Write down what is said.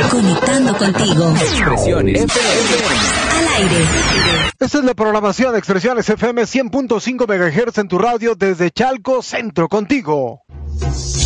Conectando contigo. Expresiones FM. Al aire. Esta es la programación de Expresiones FM 100.5 MHz en tu radio desde Chalco Centro, contigo.